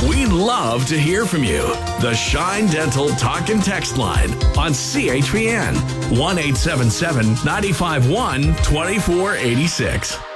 We love to hear from you. The Shine Dental Talk and Text line on CHPN 1-877-951-2486.